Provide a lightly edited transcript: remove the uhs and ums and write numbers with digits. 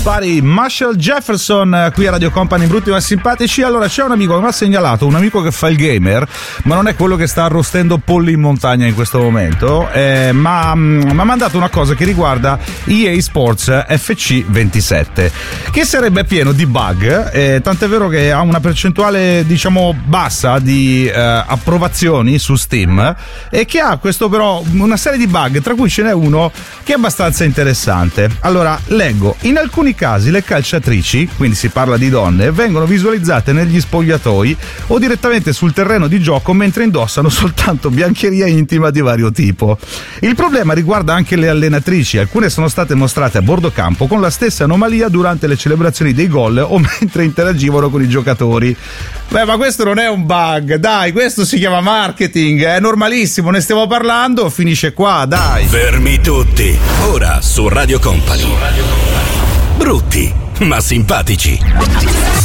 Buddy, Marshall Jefferson qui a Radio Company, brutti ma simpatici. Allora, c'è un amico che mi ha segnalato, un amico che fa il gamer, ma non è quello che sta arrostendo polli in montagna in questo momento, ma mi ha mandato una cosa che riguarda EA Sports FC27, che sarebbe pieno di bug, tant'è vero che ha una percentuale diciamo bassa di approvazioni su Steam, e che ha questo però una serie di bug, tra cui ce n'è uno che è abbastanza interessante. Allora, leggo: in alcuni casi le calciatrici, quindi si parla di donne, vengono visualizzate negli spogliatoi o direttamente sul terreno di gioco mentre indossano soltanto biancheria intima di vario tipo. Il problema riguarda anche le allenatrici, alcune sono state mostrate a bordo campo con la stessa anomalia durante le celebrazioni dei gol o mentre interagivano con i giocatori. Beh, ma questo non è un bug, dai, questo si chiama marketing, è normalissimo, ne stiamo parlando, finisce qua, dai. Fermi tutti, ora su Radio Company. Brutti ma simpatici.